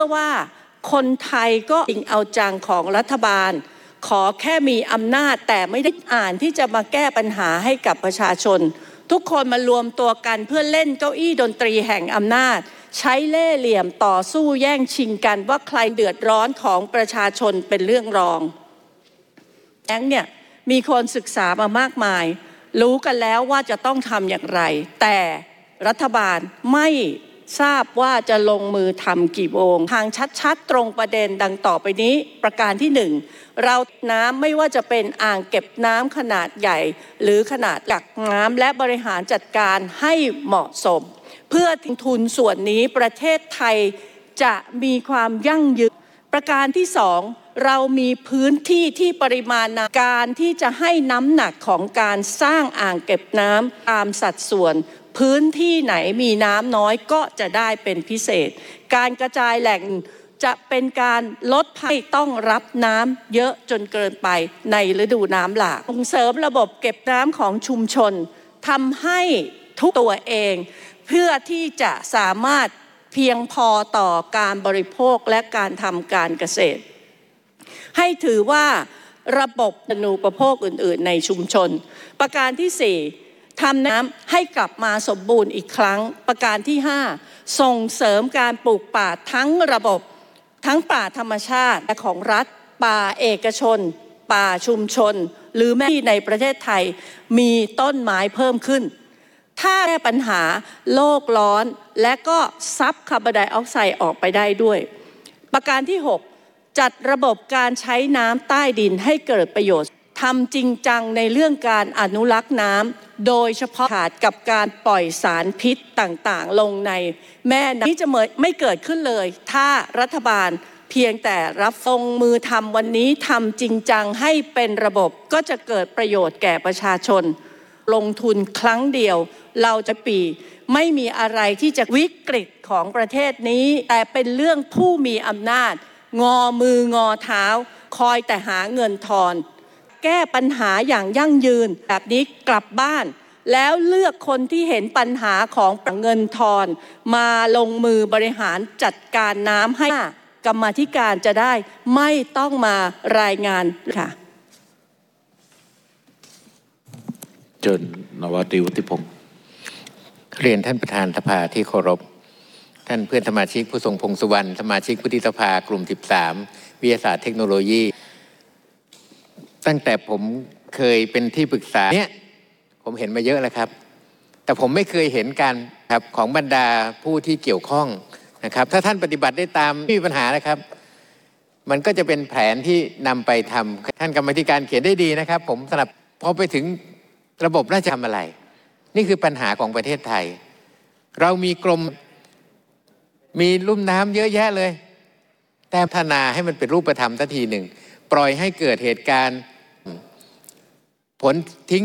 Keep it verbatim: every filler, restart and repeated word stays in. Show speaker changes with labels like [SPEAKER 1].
[SPEAKER 1] ว่าคนไทยก็จริงเอาจังของรัฐบาลขอแค่มีอำนาจแต่ไม่ได้อ่านที่จะมาแก้ปัญหาให้กับประชาชนทุกคนมารวมตัวกันเพื่อเล่นเก้าอี้ดนตรีแห่งอำนาจใช้เล่ห์เหลี่ยมต่อสู้แย่งชิงกันว่าใครเดือดร้อนของประชาชนเป็นเรื่องรองแองเนี่ยมีคนศึกษามามากมายรู้กันแล้วว่าจะต้องทำอย่างไรแต่รัฐบาลไม่ทราบว่าจะลงมือทำกี่โมงทางชัดๆตรงประเด็นดังต่อไปนี้ประการที่หนึ่งเราน้ำไม่ว่าจะเป็นอ่างเก็บน้ำขนาดใหญ่หรือขนาดกักน้ำและบริหารจัดการให้เหมาะสมเพื่อทิ้งทุนส่วนนี้ประเทศไทยจะมีความยั่งยืนประการที่สองเรามีพื้นที่ที่ปริมาณการที่จะให้น้ำหนักของการสร้างอ่างเก็บน้ำตามสัดส่วนพื้นที่ไหนมีน้ำน้อยก็จะได้เป็นพิเศษการกระจายแหล่งจะเป็นการลดภัยต้องรับน้ำเยอะจนเกินไปในฤดูน้ำหลากส่งเสริมระบบเก็บน้ำของชุมชนทำให้ทุกตัวเองเพื่อที่จะสามารถเพียงพอต่อการบริโภคและการทำการเกษตรให้ถือว่าระบบอนุปโภคอื่นๆในชุมชนประการที่สี่ทำน้ำให้กลับมาสมบูรณ์อีกครั้งประการที่ห้าส่งเสริมการปลูกป่าทั้งระบบทั้งป่าธรรมชาติและของรัฐป่าเอกชนป่าชุมชนหรือแม้ที่ในประเทศไทยมีต้นไม้เพิ่มขึ้นถ้าแก้ปัญหาโลกร้อนและก็ซับคาร์บอนไดออกไซด์ออกไปได้ด้วยประการที่หกจัดระบบการใช้น้ำใต้ดินให้เกิดประโยชน์ทำจริงจังในเรื่องการอนุรักษ์น้ำโดยเฉพาะขาดกับการปล่อยสารพิษต่างๆลงในแม่น้ำที่จะไม่เกิดขึ้นเลยถ้ารัฐบาลเพียงแต่รับลงมือทำวันนี้ทำจริงจังให้เป็นระบบก็จะเกิดประโยชน์แก่ประชาชนลงทุนครั้งเดียวเราจะปีไม่มีอะไรที่จะวิกฤตของประเทศนี้แต่เป็นเรื่องผู้มีอำนาจงอมืองอเท้าคอยแต่หาเงินทอนแก้ปัญหาอย่างยั่งยืนแบบนี้กลับบ้านแล้วเลือกคนที่เห็นปัญหาของเงินทอนมาลงมือบริหารจัดการน้ำให้กรรมาธิการจะได้ไม่ต้องมารายงานค่ะ
[SPEAKER 2] เชิญนวตรีวุฒิพงศ์
[SPEAKER 3] เรียนท่านประธานสภาที่เคารพท่านเพื่อนสมาชิกผู้ทรงพงสุวรรณสมาชิกวุฒิสภากลุ่มสิบสามวิทยาศาสตร์เทคโนโลยีตั้งแต่ผมเคยเป็นที่ปรึกษาเนี่ยผมเห็นมาเยอะแล้วครับแต่ผมไม่เคยเห็นการครับของบรรดาผู้ที่เกี่ยวข้องนะครับถ้าท่านปฏิบัติได้ตามไม่มีปัญหานะครับมันก็จะเป็นแผนที่นำไปทำท่านกรรมธิการเขียนได้ดีนะครับผมสำหรับพอไปถึงระบบราชการทำอะไรนี่คือปัญหาของประเทศไทยเรามีกรมมีลุ่มน้ำเยอะแยะเลยแต่พัฒนาให้มันเป็นรูปธรรมสักทีหนึ่งปล่อยให้เกิดเหตุการณ์ผลทิ้ง